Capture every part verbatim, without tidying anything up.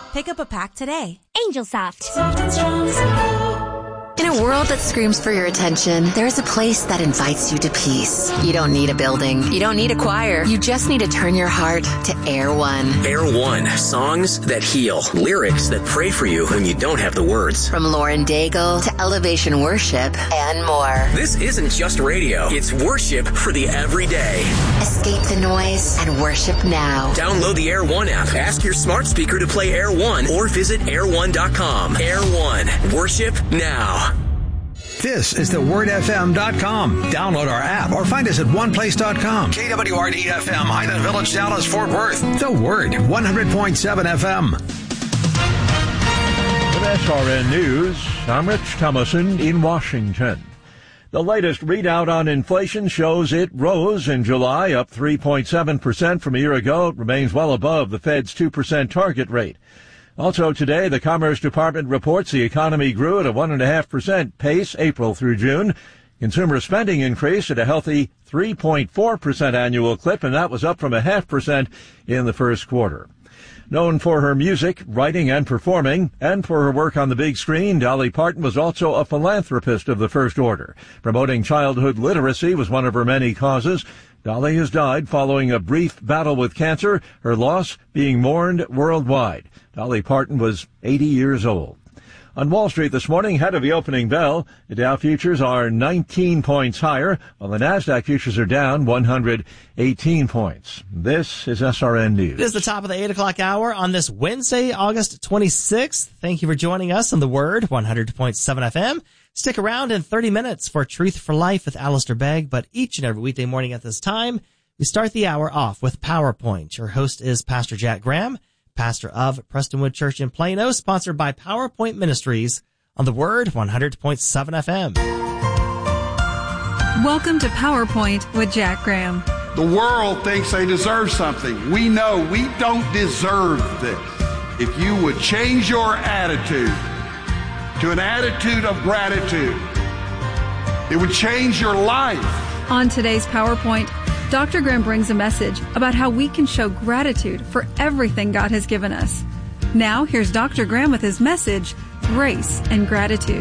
Pick up a pack today. Angel Soft. Soft and strong as a pillow. In a world that screams for your attention, there's a place that invites you to peace. You don't need a building. You don't need a choir. You just need to turn your heart to Air One. Air One. Songs that heal. Lyrics that pray for you when you don't have the words. From Lauren Daigle to Elevation Worship and more. This isn't just radio. It's worship for the everyday. Escape the noise and worship now. Download the Air One app. Ask your smart speaker to play Air One or visit air one dot com. Air One. Worship now. This is the word f m dot com. Download our app or find us at one place dot com. K W R D F M, Highland Village, Dallas, Fort Worth. The Word, one hundred point seven F M. With S R N News, I'm Rich Thomason in Washington. The latest readout on inflation shows it rose in July, up three point seven percent from a year ago. It remains well above the Fed's two percent target rate. Also today, the Commerce Department reports the economy grew at a one point five percent pace April through June. Consumer spending increased at a healthy three point four percent annual clip, and that was up from a half percent in the first quarter. Known for her music, writing, and performing, and for her work on the big screen, Dolly Parton was also a philanthropist of the first order. Promoting childhood literacy was one of her many causes. Dolly has died following a brief battle with cancer, her loss being mourned worldwide. Dolly Parton was eighty years old. On Wall Street this morning, ahead of the opening bell, the Dow futures are nineteen points higher, while the NASDAQ futures are down one hundred eighteen points. This is S R N News. It is the top of the eight o'clock hour on this Wednesday, August twenty-sixth. Thank you for joining us on The Word, one hundred point seven F M. Stick around in thirty minutes for Truth for Life with Alistair Begg, but each and every weekday morning at this time, we start the hour off with PowerPoint. Your host is Pastor Jack Graham, pastor of Prestonwood Church in Plano, sponsored by PowerPoint Ministries on The Word, one hundred point seven F M. Welcome to PowerPoint with Jack Graham. The world thinks they deserve something. We know we don't deserve this. If you would change your attitude to an attitude of gratitude, it would change your life. On today's PowerPoint, Doctor Graham brings a message about how we can show gratitude for everything God has given us. Now, here's Doctor Graham with his message, Grace and Gratitude.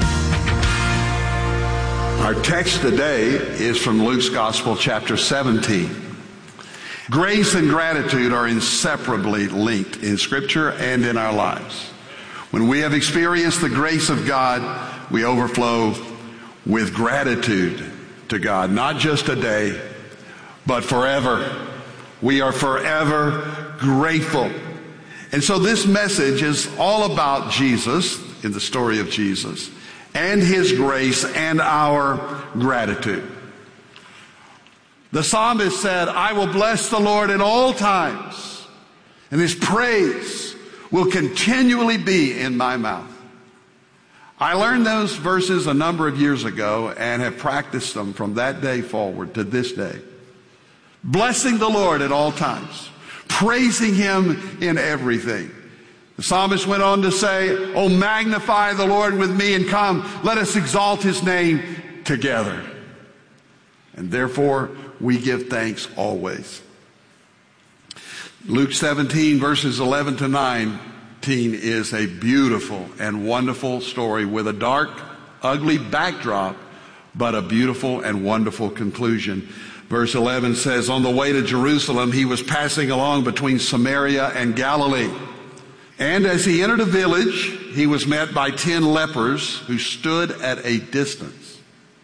Our text today is from Luke's Gospel, chapter seventeen. Grace and gratitude are inseparably linked in Scripture and in our lives. When we have experienced the grace of God, we overflow with gratitude to God, not just today, but forever. We are forever grateful. And so this message is all about Jesus, in the story of Jesus, and His grace and our gratitude. The psalmist said, I will bless the Lord at all times, and His praise will continually be in my mouth. I learned those verses a number of years ago and have practiced them from that day forward to this day. Blessing the Lord at all times, praising Him in everything. The psalmist went on to say, oh, magnify the Lord with me and come, let us exalt His name together. And therefore, we give thanks always. Luke seventeen, verses eleven to nineteen is a beautiful and wonderful story with a dark, ugly backdrop, but a beautiful and wonderful conclusion. Verse eleven says, on the way to Jerusalem, He was passing along between Samaria and Galilee. And as He entered a village, He was met by ten lepers who stood at a distance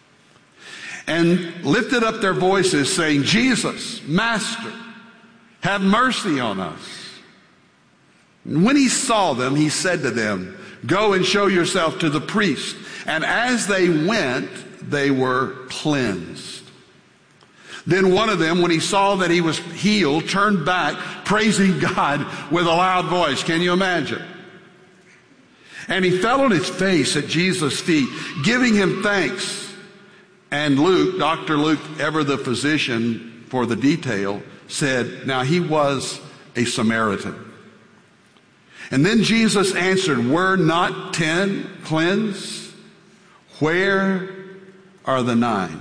and lifted up their voices, saying, Jesus, Master, have mercy on us. And when He saw them, He said to them, go and show yourself to the priest. And as they went, they were cleansed. Then one of them, when he saw that he was healed, turned back, praising God with a loud voice. Can you imagine? And he fell on his face at Jesus' feet, giving Him thanks. And Luke, Doctor Luke, ever the physician for the detail, said, now he was a Samaritan. And then Jesus answered, were not ten cleansed? Where are the nine?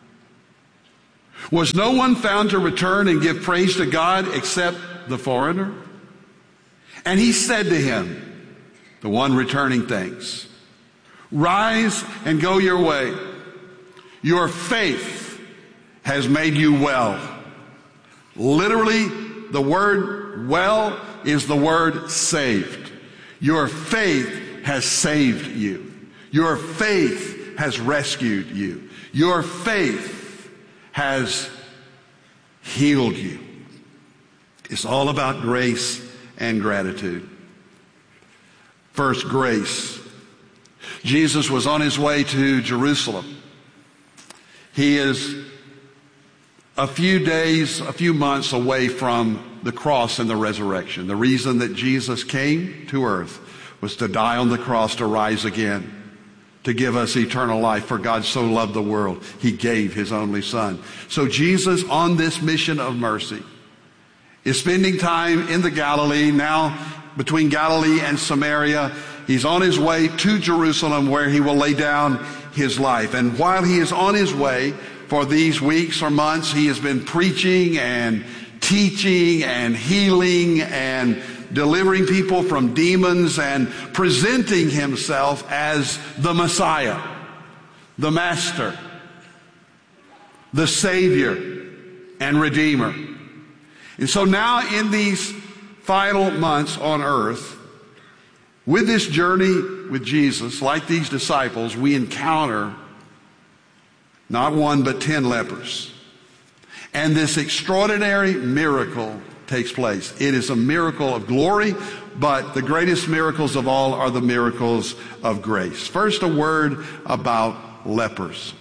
Was no one found to return and give praise to God except the foreigner? And he said to him, the one returning thanks, rise and go your way. Your faith has made you well. Literally, the word well is the word saved. Your faith has saved you. Your faith has rescued you. Your faith has healed you. It's all about grace and gratitude. First, grace. Jesus was on his way to Jerusalem. He is a few days, a few months away from the cross and the resurrection. The reason that Jesus came to earth was to die on the cross, to rise again, to give us eternal life. For God so loved the world, he gave his only son. So Jesus, on this mission of mercy, is spending time in the Galilee, now between Galilee and Samaria. He's on his way to Jerusalem, where he will lay down his life. And while he is on his way, for these weeks or months, he has been preaching and teaching and healing and delivering people from demons and presenting himself as the Messiah, the Master, the Savior and Redeemer. And so now in these final months on earth, with this journey with Jesus, like these disciples, we encounter not one but ten lepers. And this extraordinary miracle takes place. It is a miracle of glory, but the greatest miracles of all are the miracles of grace. First, a word about lepers.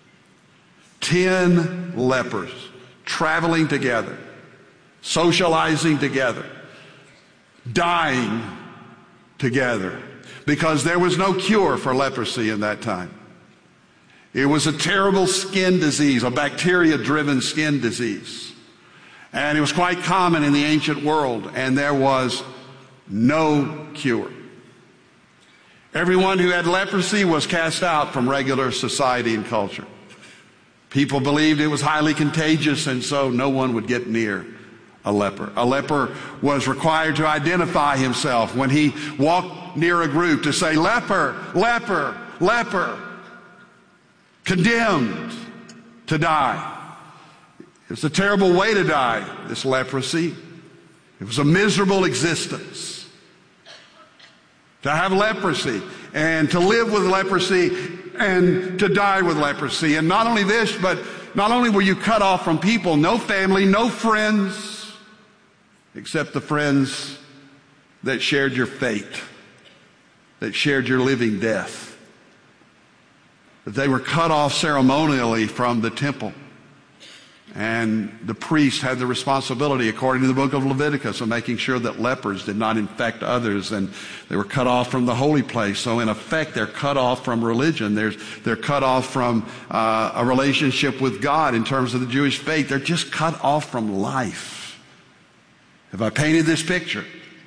Ten lepers traveling together, socializing together, dying together, because there was no cure for leprosy in that time. It was a terrible skin disease, a bacteria-driven skin disease. And it was quite common in the ancient world, and there was no cure. Everyone who had leprosy was cast out from regular society and culture. People believed it was highly contagious, and so no one would get near a leper. A leper was required to identify himself when he walked near a group, to say, leper, leper, leper, condemned to die. It was a terrible way to die, this leprosy. It was a miserable existence to have leprosy and to live with leprosy and to die with leprosy. And not only this, but not only were you cut off from people, no family, no friends, except the friends that shared your fate, that shared your living death. That they were cut off ceremonially from the temple. And the priest had the responsibility, according to the book of Leviticus, of making sure that lepers did not infect others, and they were cut off from the holy place. So in effect, they're cut off from religion. They're, they're cut off from uh, a relationship with God in terms of the Jewish faith. They're just cut off from life. Have I painted this picture?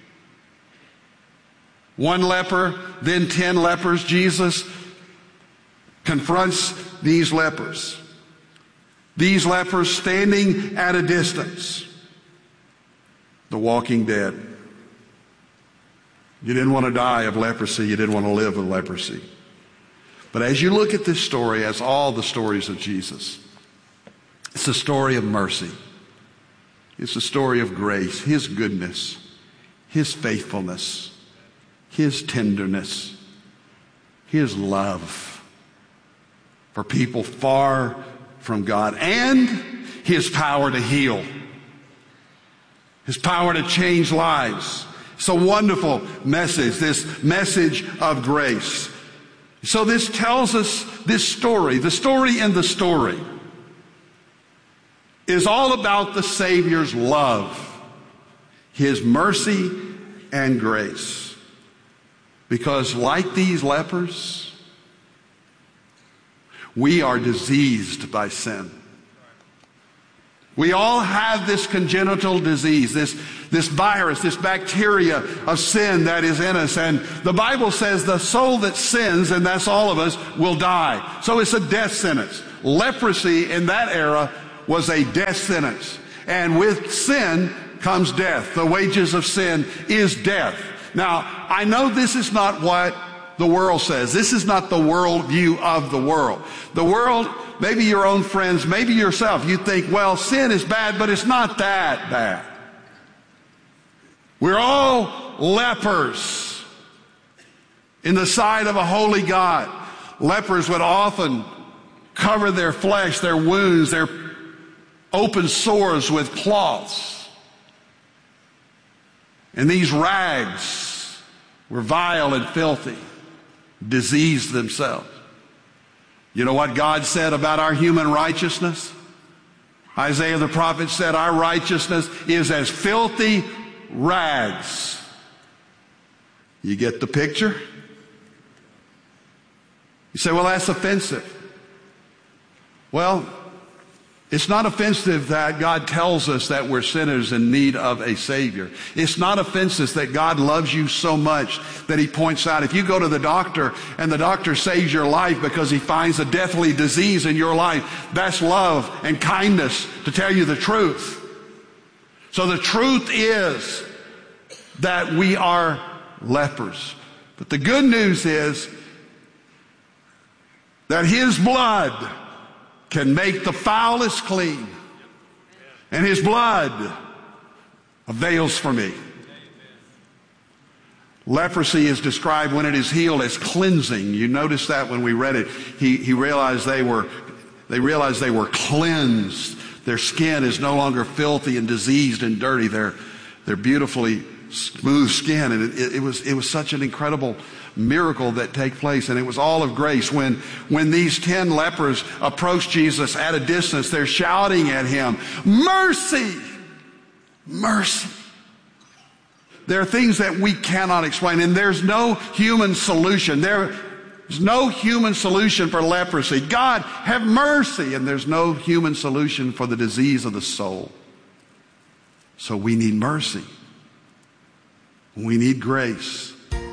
One leper, then ten lepers. Jesus confronts these lepers. These lepers standing at a distance. The walking dead. You didn't want to die of leprosy. You didn't want to live with leprosy. But as you look at this story, as all the stories of Jesus, it's a story of mercy. It's a story of grace, His goodness, His faithfulness, His tenderness, His love for people far from God, and His power to heal, His power to change lives. It's a wonderful message, this message of grace. So this tells us this story, the story in the story, is all about the Savior's love, His mercy and grace. Because like these lepers, we are diseased by sin. We all have this congenital disease, this, this virus, this bacteria of sin that is in us. And the Bible says the soul that sins, and that's all of us, will die. So it's a death sentence. Leprosy in that era was a death sentence. And with sin comes death. The wages of sin is death. Now, I know this is not what the world says. This is not the world view of the world. The world, maybe your own friends, maybe yourself, you think, well, sin is bad, but it's not that bad. We're all lepers in the sight of a holy God. Lepers would often cover their flesh, their wounds, their open sores with cloths. And these rags were vile and filthy, diseased themselves. You know what God said about our human righteousness? Isaiah the prophet said, our righteousness is as filthy rags. You get the picture? You say, well, that's offensive. Well, it's not offensive that God tells us that we're sinners in need of a Savior. It's not offensive that God loves you so much that He points out, if you go to the doctor and the doctor saves your life because he finds a deathly disease in your life, that's love and kindness to tell you the truth. So the truth is that we are lepers. But the good news is that His blood can make the foulest clean. And His blood avails for me. Leprosy is described when it is healed as cleansing. You notice that when we read it. He, he realized they were, they realized they were cleansed. Their skin is no longer filthy and diseased and dirty. They're, they're beautifully smooth skin. And it, it, it was, it was such an incredible miracle that take place, and it was all of grace. When when these ten lepers approached Jesus at a distance, they're shouting at Him, mercy, mercy. There are things that we cannot explain, and there's no human solution. There's no human solution for leprosy. God, have mercy, and there's no human solution for the disease of the soul. So we need mercy. We need grace.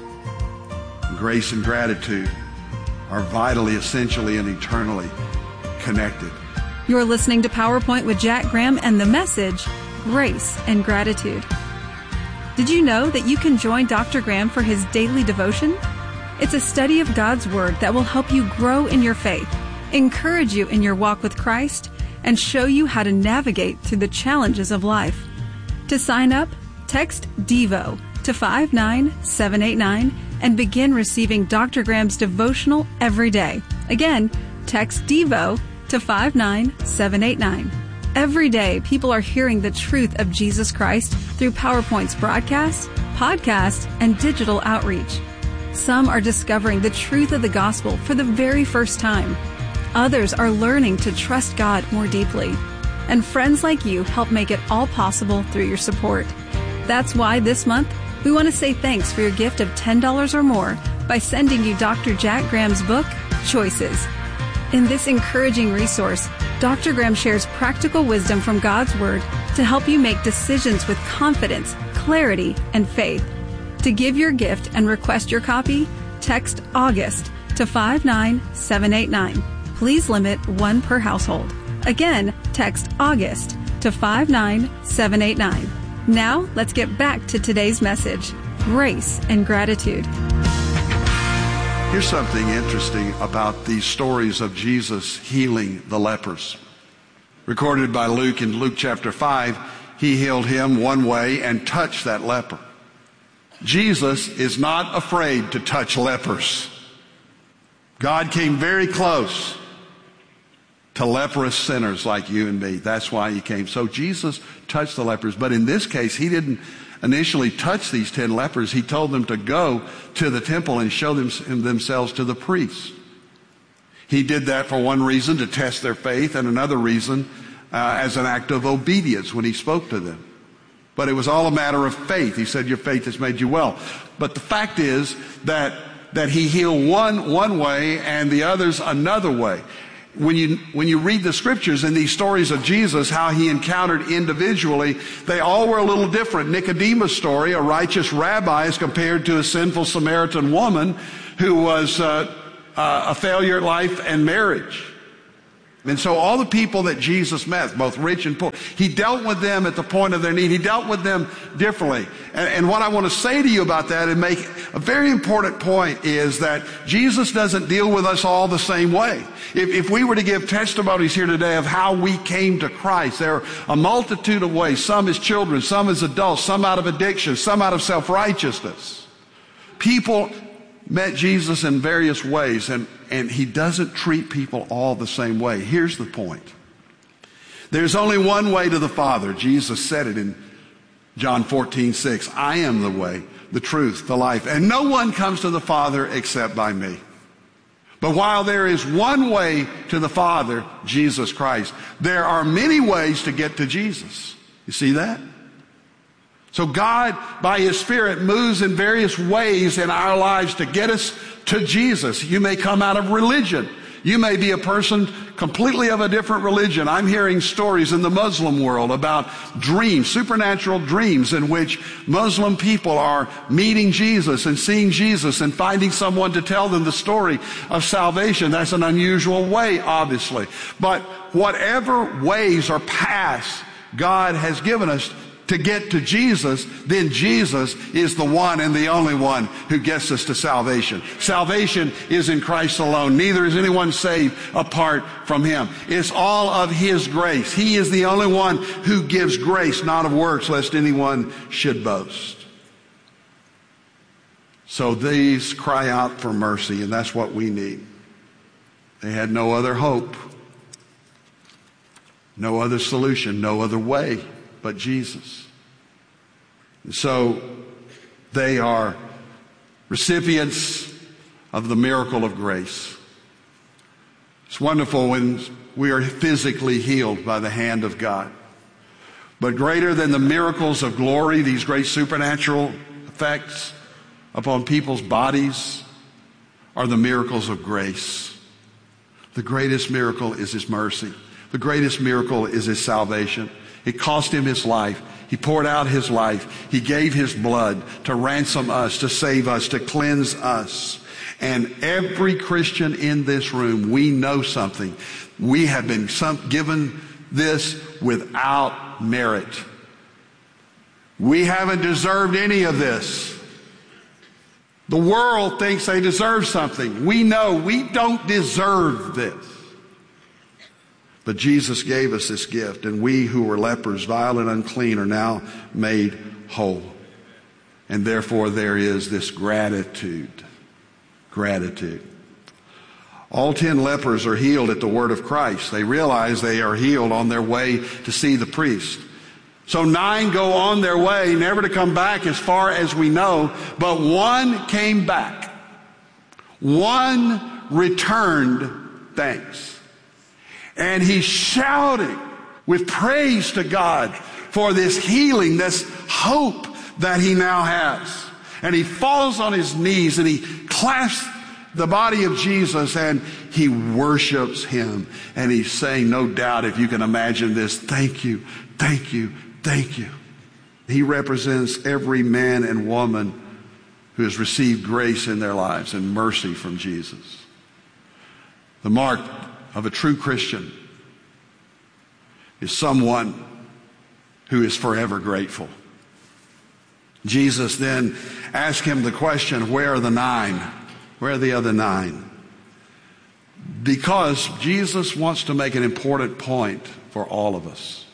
Grace and gratitude are vitally, essentially, and eternally connected. You're listening to PowerPoint with Jack Graham and the message, Grace and Gratitude. Did you know that you can join Doctor Graham for his daily devotion? It's a study of God's Word that will help you grow in your faith, encourage you in your walk with Christ, and show you how to navigate through the challenges of life. To sign up, text DEVO to five nine seven eight nine and begin receiving Doctor Graham's devotional every day. Again, text DEVO to five nine seven eight nine. Every day, people are hearing the truth of Jesus Christ through PowerPoint's broadcast, podcast, and digital outreach. Some are discovering the truth of the gospel for the very first time. Others are learning to trust God more deeply. And friends like you help make it all possible through your support. That's why this month, we want to say thanks for your gift of ten dollars or more by sending you Doctor Jack Graham's book, Choices. In this encouraging resource, Doctor Graham shares practical wisdom from God's Word to help you make decisions with confidence, clarity, and faith. To give your gift and request your copy, text August to five nine seven eight nine. Please limit one per household. Again, text August to five nine seven eight nine. Now, let's get back to today's message, Grace and Gratitude. Here's something interesting about these stories of Jesus healing the lepers. Recorded by Luke in Luke chapter five, He healed him one way and touched that leper. Jesus is not afraid to touch lepers. God came very close to leprous sinners like you and me. That's why He came. So Jesus touched the lepers. But in this case, He didn't initially touch these ten lepers. He told them to go to the temple and show them, themselves to the priests. He did that for one reason, to test their faith, and another reason uh, as an act of obedience when He spoke to them. But it was all a matter of faith. He said, your faith has made you well. But the fact is that, that He healed one one way and the others another way. When you, when you read the scriptures in these stories of Jesus, how He encountered individually, they all were a little different. Nicodemus' story, a righteous rabbi, is compared to a sinful Samaritan woman who was uh, uh, a failure at life and marriage. And so all the people that Jesus met, both rich and poor, he dealt with them at the point of their need. He dealt with them differently. And, and what I want to say to you about that and make a very important point is that Jesus doesn't deal with us all the same way. If, if we were to give testimonies here today of how we came to Christ, there are a multitude of ways, some as children, some as adults, some out of addiction, some out of self-righteousness. People met Jesus in various ways, and, and he doesn't treat people all the same way. Here's the point. There's only one way to the Father. Jesus said it in John fourteen six. I am the way, the truth, the life, and no one comes to the Father except by me. But while there is one way to the Father, Jesus Christ, there are many ways to get to Jesus. You see that? So God, by His Spirit, moves in various ways in our lives to get us to Jesus. You may come out of religion. You may be a person completely of a different religion. I'm hearing stories in the Muslim world about dreams, supernatural dreams in which Muslim people are meeting Jesus and seeing Jesus and finding someone to tell them the story of salvation. That's an unusual way, obviously. But whatever ways or paths God has given us to get to Jesus, then Jesus is the one and the only one who gets us to salvation. Salvation is in Christ alone. Neither is anyone saved apart from Him. It's all of His grace. He is the only one who gives grace, not of works, lest anyone should boast. So these cry out for mercy, and that's what we need. They had no other hope, no other solution, no other way but Jesus. And so they are recipients of the miracle of grace. It's wonderful when we are physically healed by the hand of God. But greater than the miracles of glory, these great supernatural effects upon people's bodies, are the miracles of grace. The greatest miracle is His mercy. The greatest miracle is His salvation. It cost Him His life. He poured out His life. He gave His blood to ransom us, to save us, to cleanse us. And every Christian in this room, we know something. We have been some, given this without merit. We haven't deserved any of this. The world thinks they deserve something. We know we don't deserve this. But Jesus gave us this gift, and we who were lepers, vile and unclean, are now made whole. And therefore there is this gratitude. Gratitude. All ten lepers are healed at the word of Christ. They realize they are healed on their way to see the priest. So nine go on their way, never to come back as far as we know, but one came back. One returned thanks. And he's shouting with praise to God for this healing, this hope that he now has. And he falls on his knees and he clasps the body of Jesus and he worships Him. And he's saying, no doubt, if you can imagine this, thank you, thank you, thank you. He represents every man and woman who has received grace in their lives and mercy from Jesus. The mark of a true Christian is someone who is forever grateful. Jesus then asked him the question, where are the nine? Where are the other nine? Because Jesus wants to make an important point for all of us.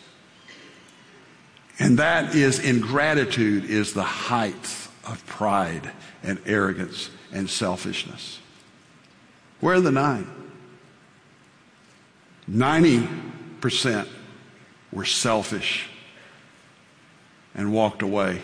And that is, ingratitude is the height of pride and arrogance and selfishness. Where are the nine? ninety percent were selfish and walked away.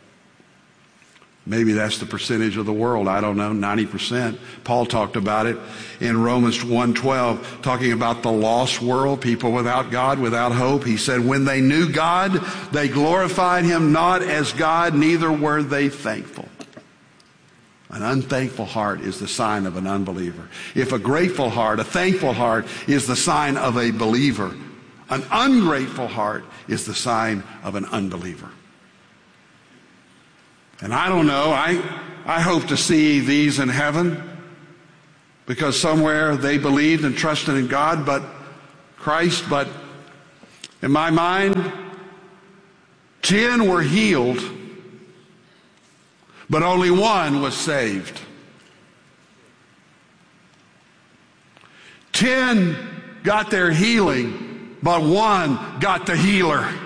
Maybe that's the percentage of the world. I don't know, ninety percent. Paul talked about it in Romans one twelve, talking about the lost world, people without God, without hope. He said, when they knew God, they glorified Him not as God, neither were they thankful. An unthankful heart is the sign of an unbeliever. If a grateful heart, a thankful heart, is the sign of a believer, an ungrateful heart is the sign of an unbeliever. And I don't know, I, I hope to see these in heaven because somewhere they believed and trusted in God, but Christ, but in my mind, ten were healed, but only one was saved. Ten got their healing, but one got the healer. Amen.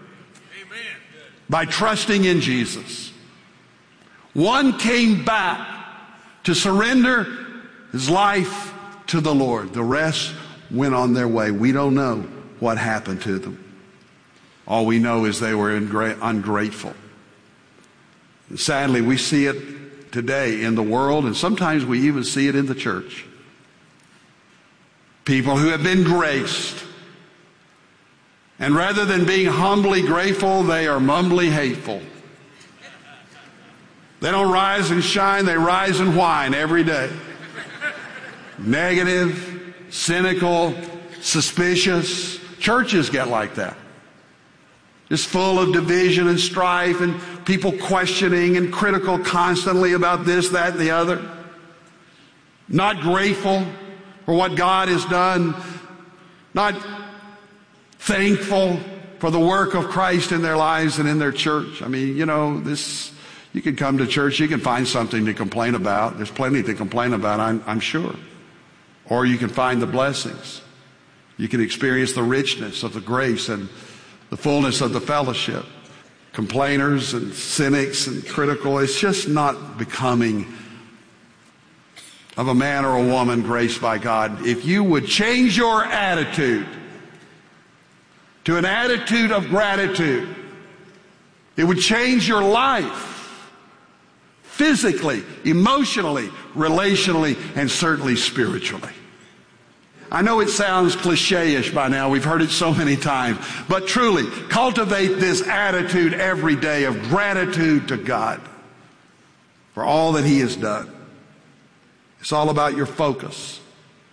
By trusting in Jesus. One came back to surrender his life to the Lord. The rest went on their way. We don't know what happened to them. All we know is they were ungrateful. And sadly, we see it today in the world, and sometimes we even see it in the church. People who have been graced, and rather than being humbly grateful, they are mumbly hateful. They don't rise and shine, they rise and whine every day. Negative, cynical, suspicious. Churches get like that. Just full of division and strife and people questioning and critical constantly about this, that, and the other. Not grateful for what God has done. Not thankful for the work of Christ in their lives and in their church. I mean, you know, this, you can come to church, you can find something to complain about. There's plenty to complain about, I'm, I'm sure. Or you can find the blessings. You can experience the richness of the grace and the fullness of the fellowship. Complainers and cynics and critical, it's just not becoming of a man or a woman graced by God. If you would change your attitude to an attitude of gratitude, it would change your life. Physically, emotionally, relationally, and certainly spiritually. I know it sounds cliche-ish by now. We've heard it so many times. But truly, cultivate this attitude every day of gratitude to God for all that He has done. It's all about your focus.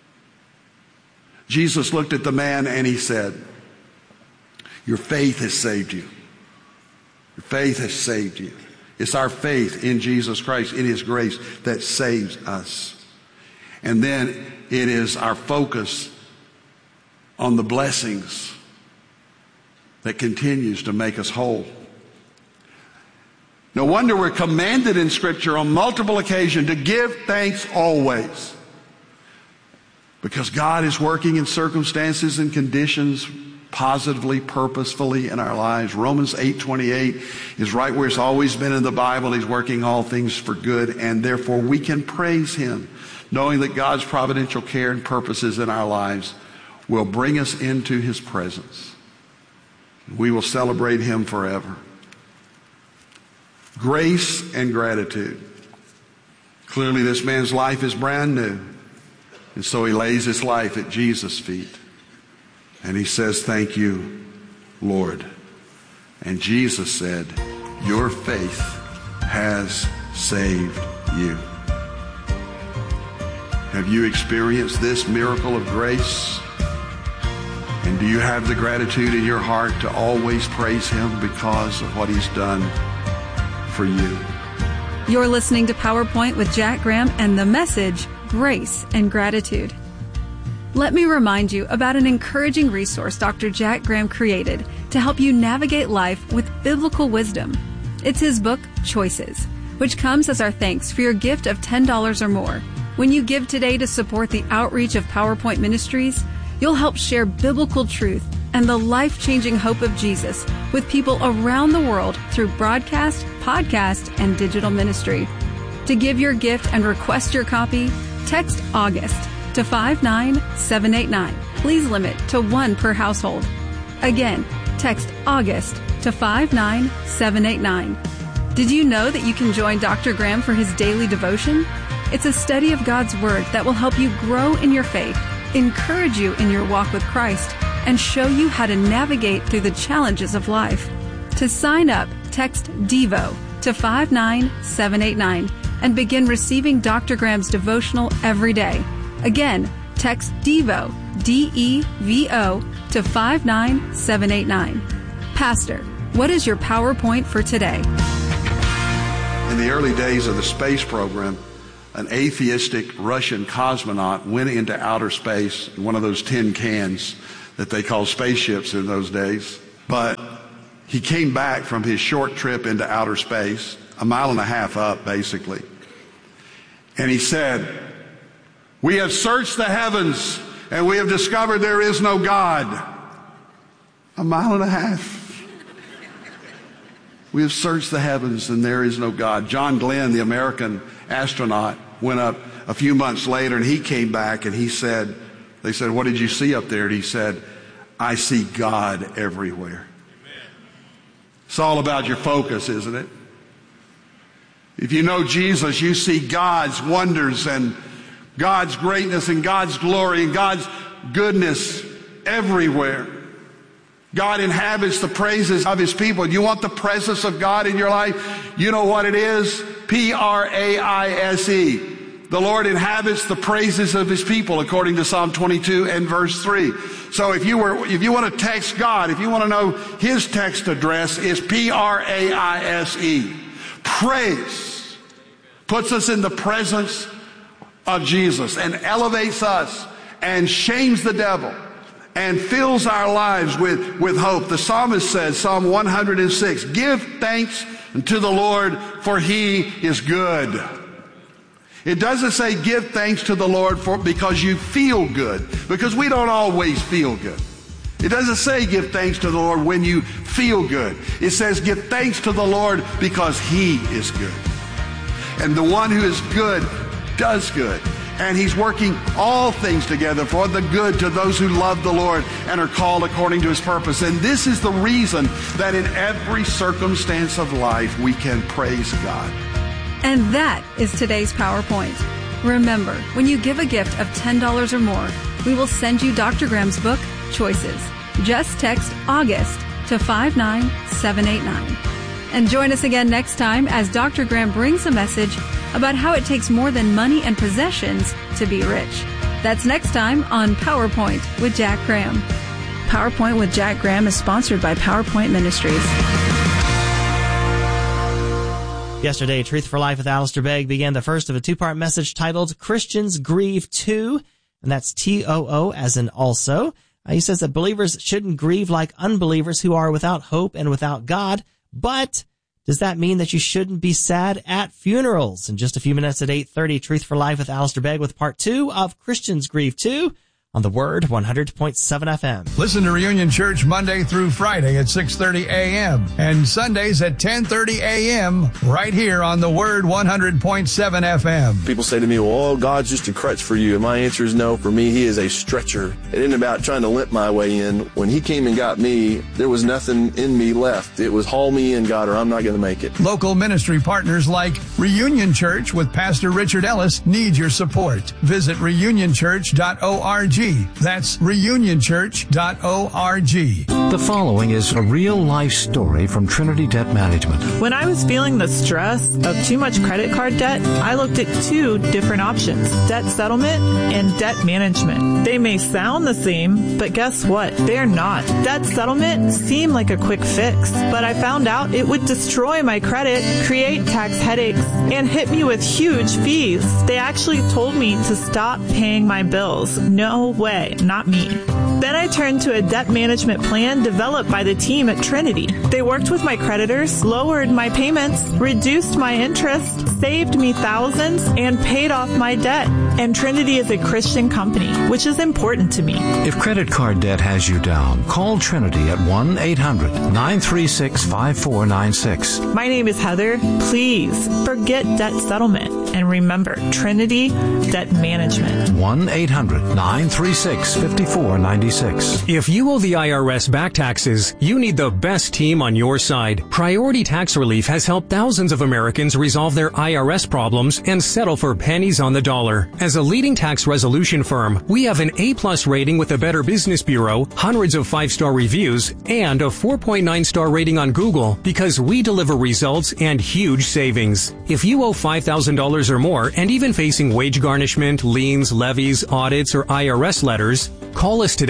Jesus looked at the man and He said, your faith has saved you. Your faith has saved you. It's our faith in Jesus Christ, in His grace, that saves us. And then it is our focus on the blessings that continues to make us whole. No wonder we're commanded in Scripture on multiple occasions to give thanks always. Because God is working in circumstances and conditions positively, purposefully in our lives. Romans eight twenty-eight is right where it's always been in the Bible. He's working all things for good, and therefore we can praise Him, knowing that God's providential care and purposes in our lives will bring us into His presence. We will celebrate Him forever. Grace and gratitude. Clearly this man's life is brand new, and so he lays his life at Jesus' feet. And he says, thank you, Lord. And Jesus said, your faith has saved you. Have you experienced this miracle of grace? And do you have the gratitude in your heart to always praise Him because of what He's done for you? You're listening to PowerPoint with Jack Graham and the message, Grace and Gratitude. Let me remind you about an encouraging resource Doctor Jack Graham created to help you navigate life with biblical wisdom. It's his book, Choices, which comes as our thanks for your gift of ten dollars or more. When you give today to support the outreach of PowerPoint Ministries, you'll help share biblical truth and the life-changing hope of Jesus with people around the world through broadcast, podcast, and digital ministry. To give your gift and request your copy, text August to five nine seven eight nine. Please limit to one per household. Again, text August to five nine seven eight nine. Did you know that you can join Doctor Graham for his daily devotion? It's a study of God's Word that will help you grow in your faith, encourage you in your walk with Christ, and show you how to navigate through the challenges of life. To sign up, text DEVO to five nine seven eight nine and begin receiving Doctor Graham's devotional every day. Again, text DEVO, D E V O, to five nine seven eight nine. Pastor, what is your PowerPoint for today? In the early days of the space program, an atheistic Russian cosmonaut went into outer space in one of those tin cans that they called spaceships in those days. But he came back from his short trip into outer space, a mile and a half up, basically. And he said, "We have searched the heavens, and we have discovered there is no God." A mile and a half. We have searched the heavens, and there is no God. John Glenn, the American astronaut, went up a few months later, and he came back, and he said, they said, "What did you see up there?" And he said, "I see God everywhere." Amen. It's all about your focus, isn't it? If you know Jesus, you see God's wonders and God's greatness and God's glory and God's goodness everywhere. God inhabits the praises of His people. You want the presence of God in your life? You know what it is? P R A I S E. The Lord inhabits the praises of His people, according to Psalm twenty-two and verse three. So if you were, if you want to text God, if you want to know His text address, is P R A I S E. Praise puts us in the presence of Jesus and elevates us and shames the devil and fills our lives with, with hope. The psalmist says, Psalm one hundred six, "Give thanks to the Lord, for He is good." It doesn't say give thanks to the Lord for because you feel good, because we don't always feel good. It doesn't say give thanks to the Lord when you feel good. It says give thanks to the Lord because He is good. And the one who is good does good. And He's working all things together for the good to those who love the Lord and are called according to His purpose. And this is the reason that in every circumstance of life we can praise God. And that is today's PowerPoint. Remember, when you give a gift of ten dollars or more, we will send you Doctor Graham's book, Choices. Just text August to five nine seven eight nine. And join us again next time as Doctor Graham brings a message about how it takes more than money and possessions to be rich. That's next time on PowerPoint with Jack Graham. PowerPoint with Jack Graham is sponsored by PowerPoint Ministries. Yesterday, Truth for Life with Alistair Begg began the first of a two-part message titled Christians Grieve Too, and that's T O O as in also. Uh, he says that believers shouldn't grieve like unbelievers who are without hope and without God, but does that mean that you shouldn't be sad at funerals? In just a few minutes at eight thirty, Truth for Life with Alistair Begg with part two of Christians Grieve Too on the Word one hundred point seven F M. Listen to Reunion Church Monday through Friday at six thirty a.m. and Sundays at ten thirty a.m. right here on the Word one hundred point seven F M. People say to me, well, oh, God's just a crutch for you. And my answer is no. For me, He is a stretcher. It isn't about trying to limp my way in. When He came and got me, there was nothing in me left. It was haul me in, God, or I'm not going to make it. Local ministry partners like Reunion Church with Pastor Richard Ellis need your support. Visit reunion church dot org. That's reunion church dot org. The following is a real-life story from Trinity Debt Management. When I was feeling the stress of too much credit card debt, I looked at two different options, debt settlement and debt management. They may sound the same, but guess what? They're not. Debt settlement seemed like a quick fix, but I found out it would destroy my credit, create tax headaches, and hit me with huge fees. They actually told me to stop paying my bills. No way, not me. Then I turned to a debt management plan developed by the team at Trinity. They worked with my creditors, lowered my payments, reduced my interest, saved me thousands, and paid off my debt. And Trinity is a Christian company, which is important to me. If credit card debt has you down, call Trinity at one eight hundred nine three six five four nine six. My name is Heather. Please forget debt settlement and remember Trinity Debt Management. one eight hundred nine three six five four nine six. If you owe the I R S back taxes, you need the best team on your side. Priority Tax Relief has helped thousands of Americans resolve their I R S problems and settle for pennies on the dollar. As a leading tax resolution firm, we have an A-plus rating with the Better Business Bureau, hundreds of five-star reviews, and a four point nine star rating on Google because we deliver results and huge savings. If you owe five thousand dollars or more and even facing wage garnishment, liens, levies, audits, or I R S letters, call us today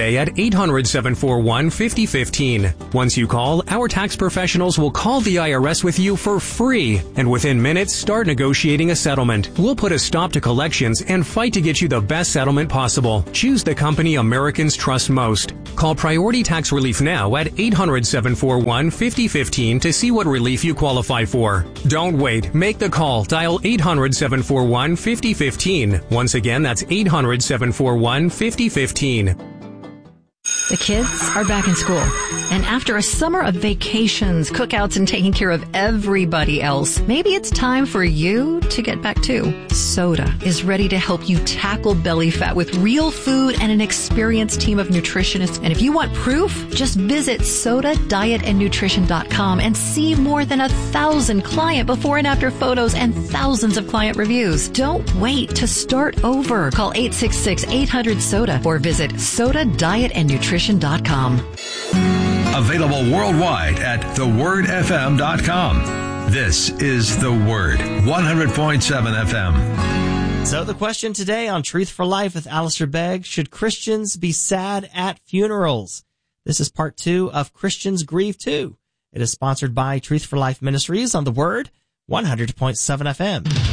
today at eight hundred, seven four one, five oh one five. Once you call, our tax professionals will call the I R S with you for free, and within minutes, start negotiating a settlement. We'll put a stop to collections and fight to get you the best settlement possible. Choose the company Americans trust most. Call Priority Tax Relief now at eight hundred, seven four one, five oh one five to see what relief you qualify for. Don't wait. Make the call. Dial eight hundred, seven four one, five oh one five. Once again, that's eight hundred, seven four one, five oh one five. The kids are back in school, and after a summer of vacations, cookouts, and taking care of everybody else, maybe it's time for you to get back too. Soda is ready to help you tackle belly fat with real food and an experienced team of nutritionists. And if you want proof, just visit soda diet and nutrition dot com and see more than a thousand client before and after photos and thousands of client reviews. Don't wait to start over. Call eight six six, eight hundred, soda or visit soda diet and nutrition dot com. Available worldwide at the word f m dot com. This is The Word, one hundred point seven F M. So the question today on Truth for Life with Alistair Begg, should Christians be sad at funerals? This is part two of Christians Grieve Too. It is sponsored by Truth for Life Ministries on The Word, one hundred point seven F M.